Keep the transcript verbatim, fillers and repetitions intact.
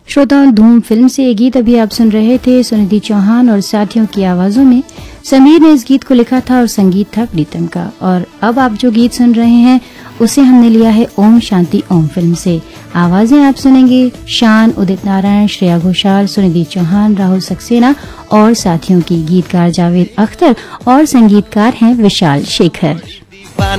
श्रोताओं, धूम फिल्म से ये गीत अभी आप सुन रहे थे सुनिधि चौहान और साथियों की आवाजों में। समीर ने इस गीत को लिखा था और संगीत था प्रीतम का। और अब आप जो गीत सुन रहे हैं उसे हमने लिया है ओम शांति ओम फिल्म से। आवाजें आप सुनेंगे शान, उदित नारायण, श्रेया घोषाल, सुनिधि चौहान, राहुल सक्सेना और साथियों की। गीतकार जावेद अख्तर और संगीतकार हैं विशाल शेखर।